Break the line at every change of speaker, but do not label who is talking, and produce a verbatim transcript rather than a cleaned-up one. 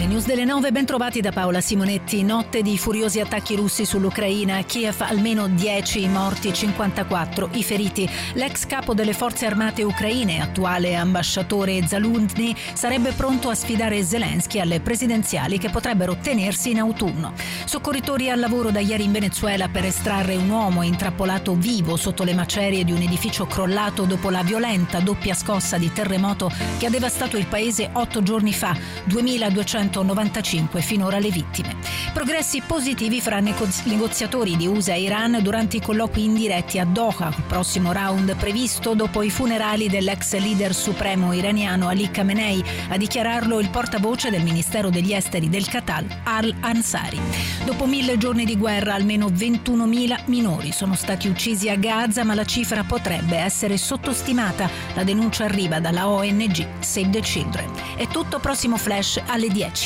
Le news delle nove, ben trovati da Paola Simonetti. Notte di furiosi attacchi russi sull'Ucraina. Kiev almeno dieci morti, cinquantaquattro i feriti. L'ex capo delle forze armate ucraine, attuale ambasciatore Zaluzny, sarebbe pronto a sfidare Zelensky alle presidenziali che potrebbero tenersi in autunno. Soccorritori al lavoro da ieri in Venezuela per estrarre un uomo intrappolato vivo sotto le macerie di un edificio crollato dopo la violenta doppia scossa di terremoto che ha devastato il paese otto giorni fa. duemiladuecentonovantacinque finora le vittime. Progressi positivi fra negoziatori di U S A e Iran durante i colloqui indiretti a Doha, il prossimo round previsto dopo i funerali dell'ex leader supremo iraniano Ali Khamenei, a dichiararlo il portavoce del Ministero degli Esteri del Qatar, Al-Ansari. Dopo mille giorni di guerra, almeno ventunomila minori sono stati uccisi a Gaza, ma la cifra potrebbe essere sottostimata. La denuncia arriva dalla O N G Save the Children. È tutto, prossimo flash alle dieci.